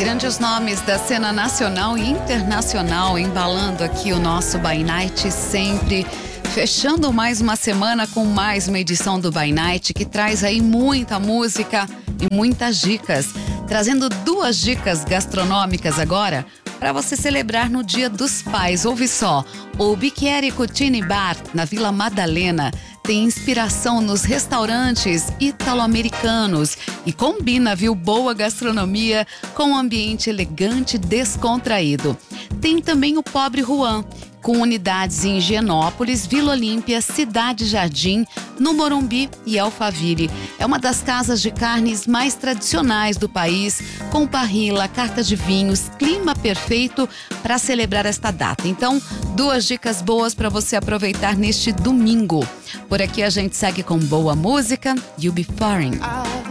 Grandes nomes da cena nacional e internacional embalando aqui o nosso By Night sempre. Fechando mais uma semana com mais uma edição do By Night que traz aí muita música e muitas dicas. Trazendo 2 dicas gastronômicas agora para você celebrar no Dia dos Pais. Ouve só, o Bicchieri Cucina Bar na Vila Madalena tem inspiração nos restaurantes italo-americanos e combina, viu, boa gastronomia com um ambiente elegante e descontraído. Tem também o Pobre Juan, com unidades em Higienópolis, Vila Olímpia, Cidade Jardim, no Morumbi e Alphaville. É uma das casas de carnes mais tradicionais do país, com parrilla, carta de vinhos, clima perfeito para celebrar esta data. Então, 2 dicas boas para você aproveitar neste domingo. Por aqui a gente segue com boa música, You'll Be Foreign.